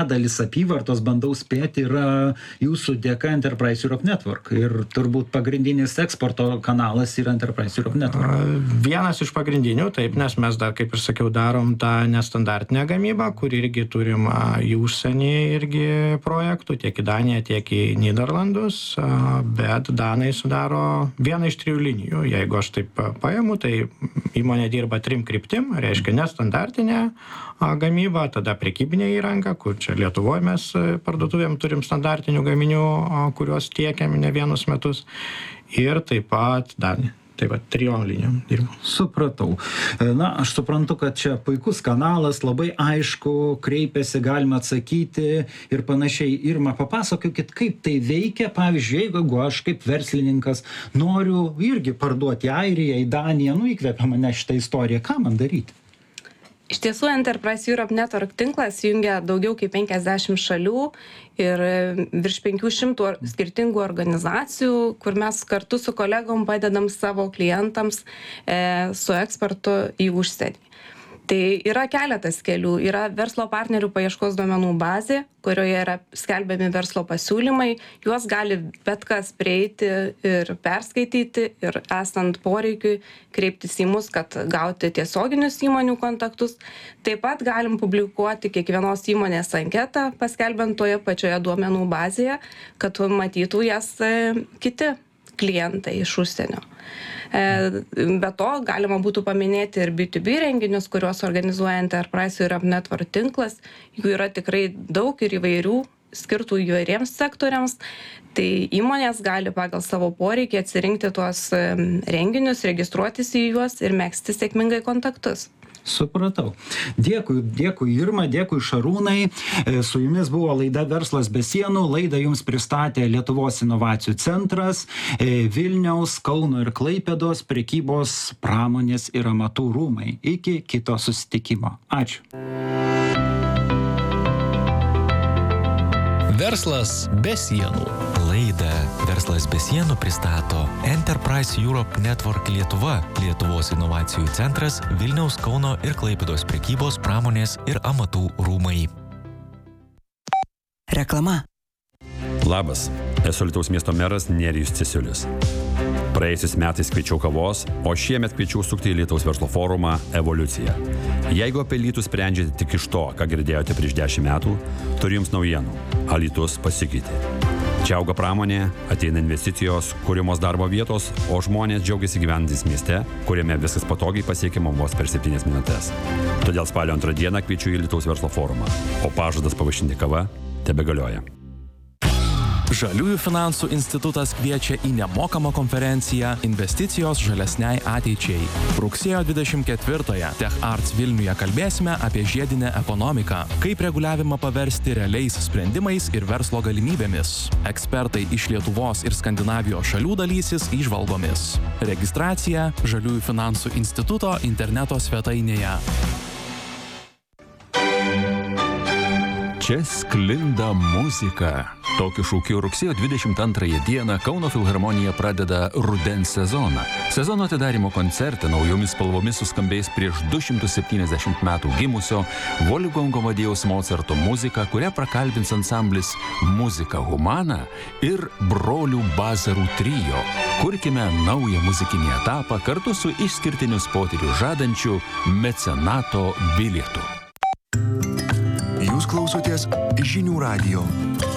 dalis apyvartos, bandau spėti, yra jūsų dėka Enterprise Europe Network. Ir turbūt pagrindinis eksporto kanalas yra Enterprise Europe Network. Vienas iš pagrindinių, taip, nes mes dar, kaip ir sakiau, darom tą nestandartinę gamybą, kur irgi turim į užsienį irgi projektų, tiek į Daniją, tiek į Nyderlandus, bet Danai sudaro vieną iš 3 linijų. Jeigu aš taip paimu, tai įmonė dirba 3 kryptim, reiškia nestandartinė gamyba, tada prekybinė įranga, kur čia Lietuvoje mes parduotuvėm turim standartinių gaminių, kuriuos tiekiam ne vienus metus, ir taip pat dar, taip pat 3 linijom dirbu. Supratau. Na, aš suprantu, kad čia puikus kanalas, labai aišku, kreipiasi, galima atsakyti ir panašiai. Irma, papasakokit, kaip tai veikia, pavyzdžiui, jeigu aš kaip verslininkas noriu irgi parduoti į Airiją, į Daniją, įkvepia mane šitą istoriją, ką man daryti? Iš tiesų, Enterprise Europe Network tinklas jungia daugiau kaip 50 šalių ir virš 500 skirtingų organizacijų, kur mes kartu su kolegom padedam savo klientams su eksportu į užsienį. Tai yra keletas kelių. Yra verslo partnerių paieškos duomenų bazė, kurioje yra skelbiami verslo pasiūlymai. Juos gali bet kas prieiti ir perskaityti ir esant poreikiui kreiptis į mus, kad gauti tiesioginius įmonių kontaktus. Taip pat galim publikuoti kiekvienos įmonės anketą, paskelbiant toje pačioje duomenų bazėje, kad matytų jas kiti klientai iš užsienio. Be to, galima būtų paminėti ir B2B renginius, kuriuos organizuoja Enterprise Europe Network tinklas. Jų yra tikrai daug ir įvairių, skirtų įvairiems sektoriams. Tai įmonės gali pagal savo poreikį atsirinkti tuos renginius, registruotis į juos ir megzti sėkmingai kontaktus. Supratau. Dėkui Irma, dėkui Šarūnai. Su jumis buvo laida Verslas be sienų. Laidą jums pristatė Lietuvos inovacijų centras, Vilniaus, Kauno ir Klaipėdos prekybos, pramonės ir amatų rūmai. Iki kito susitikimo. Ačiū. Verslas be sienų. Laidą Verslas be sienų pristato Enterprise Europe Network Lietuva, Lietuvos inovacijų centras, Vilniaus, Kauno ir Klaipėdos prekybos, pramonės ir amatų rūmai. Reklama. Labas, esu Alytaus miesto meras Nerijus Cesiulis. Praėjusiais metais kviečiau kavos, o šiemet kviečiau sukti į Alytaus verslo forumą Evoliucija. Jeigu apie Alytų sprendžiate tik iš to, ką girdėjote prieš 10 metų, turiu jums naujienų. Alytus pasikeitė. Čia auga pramonė, ateina investicijos, kūrimos darbo vietos, o žmonės džiaugiasi gyvenantys mieste, kuriame viskas patogiai pasiekiama vos per 7 minutes. Todėl spalio 2 dieną kviečiu į Alytaus verslo forumą, o pažadas pavaišinti kava tebegalioja. Žaliųjų finansų institutas kviečia į nemokamą konferenciją Investicijos žalesniai ateičiai. Rugsėjo 24-ąją Tech Arts Vilniuje kalbėsime apie žiedinę ekonomiką, kaip reguliavimą paversti realiais sprendimais ir verslo galimybėmis. Ekspertai iš Lietuvos ir Skandinavijos šalių dalysis įžvalgomis. Registracija Žaliųjų finansų instituto interneto svetainėje. Čia sklinda muzika. Tokiu šūkiu rugsėjo 22 dieną Kauno filharmonija pradeda rudens sezoną. Sezono atidarymo koncerte naujomis spalvomis suskambės prieš 270 metų gimusio Wolfgango Amadėjaus Mocarto muzika, kurią prakalbins ansamblis Muzika Humana ir brolių Bazarų trio. Kurkime naują muzikinį etapą kartu su išskirtinius potyrius žadančiu mecenato bilietu. Jūs klausotės Žinių radijo.